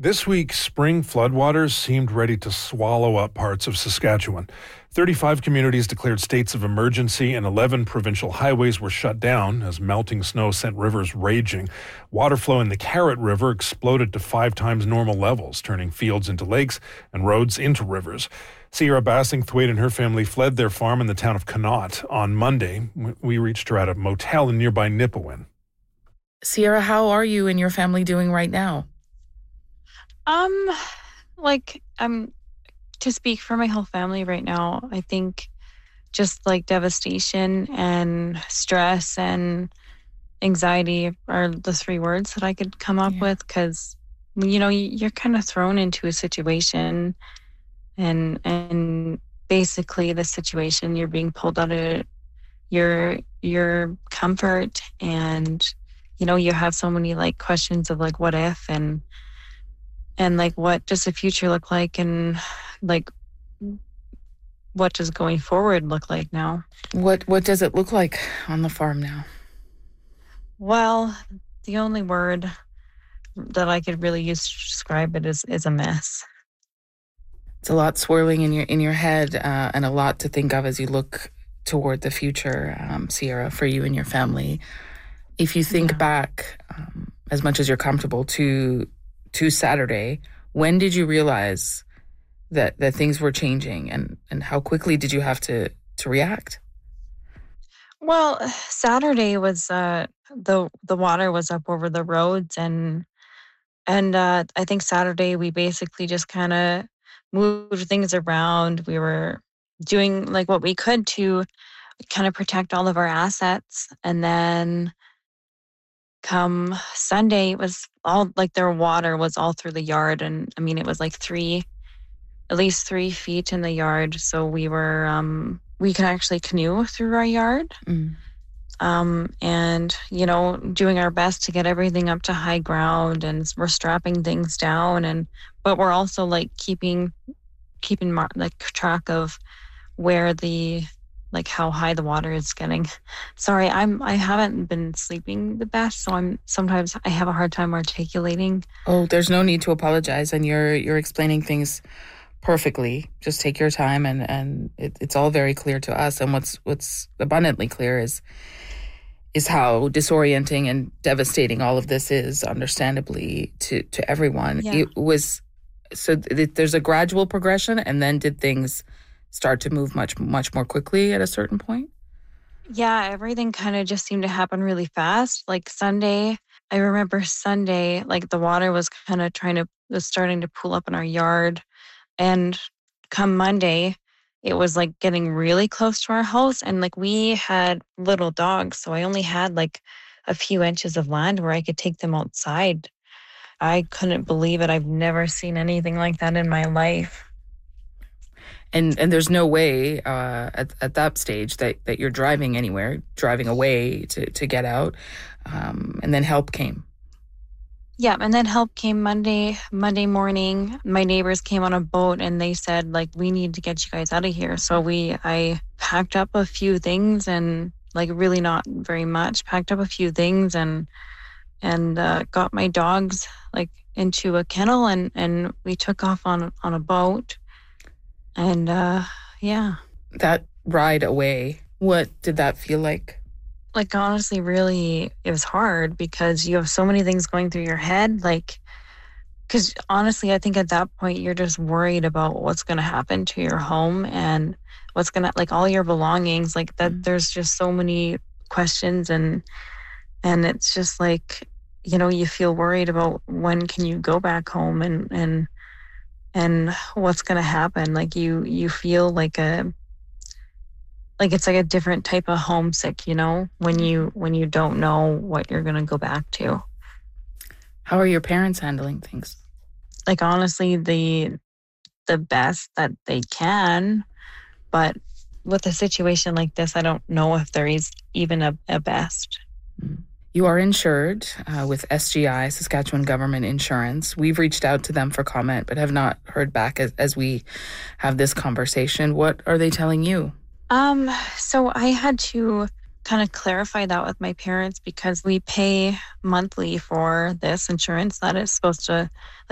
This week, spring floodwaters seemed ready to swallow up parts of Saskatchewan. 35 communities declared states of emergency and 11 provincial highways were shut down as melting snow sent rivers raging. Water flow in the Carrot River exploded to 5 times normal levels, turning fields into lakes and roads into rivers. Sierra Bassingthwaite and her family fled their farm in the town of Connaught. On Monday, we reached her at a motel in nearby Nipawin. Sierra, how are you and your family doing right now? To speak for my whole family right now, I think just like devastation and stress and anxiety are the 3 words that I could come up with, because, you're kind of thrown into a situation and basically the situation, you're being pulled out of your comfort, and, you have so many questions of what if and what does the future look like, and what does going forward look like now? What does it look like on the farm now? Well, the only word that I could really use to describe it is a mess. It's a lot swirling in your head, and a lot to think of as you look toward the future, Sierra, for you and your family. If you think back, as much as you're comfortable, to Saturday, when did you realize that things were changing, and how quickly did you have to react? Well, Saturday was the water was up over the roads, and I think Saturday we basically just kind of moved things around. We were doing what we could to kind of protect all of our assets, and then come Sunday, it was all their water was all through the yard. And I mean, it was at least 3 feet in the yard. So we were, we could actually canoe through our yard. And, doing our best to get everything up to high ground, and we're strapping things down, but we're also keeping track of where how high the water is getting. Sorry, I haven't been sleeping the best, so sometimes I have a hard time articulating. Oh, there's no need to apologize, and you're explaining things perfectly. Just take your time, and it's all very clear to us. And what's abundantly clear is how disorienting and devastating all of this is, understandably, to everyone. Yeah. There's a gradual progression, and then did things start to move much more quickly at a certain point? Yeah, everything kind of just seemed to happen really fast. Sunday, I remember Sunday, the water was kind of was starting to pool up in our yard. And come Monday, it was getting really close to our house. And we had little dogs, so I only had a few inches of land where I could take them outside. I couldn't believe it. I've never seen anything like that in my life. And there's no way at that stage that you're driving anywhere, driving away to get out. And then help came. Yeah, and then help came Monday morning. My neighbors came on a boat, and they said, we need to get you guys out of here. So I packed up a few things, and really not very much, packed up a few things and got my dogs into a kennel, and we took off on a boat. And yeah. That ride away, what did that feel like? Honestly, really, it was hard because you have so many things going through your head. Because honestly, I think at that point, you're just worried about what's going to happen to your home and what's going to, all your belongings, that there's just so many questions. And it's just you feel worried about when can you go back home and what's going to happen. You feel it's a different type of homesick, when you don't know what you're going to go back to. How are your parents handling things? Honestly, the best that they can, but with a situation like this, I don't know if there is even a best. You are insured with SGI, Saskatchewan Government Insurance. We've reached out to them for comment, but have not heard back as we have this conversation. What are they telling you? So I had to kind of clarify that with my parents because we pay monthly for this insurance that is supposed to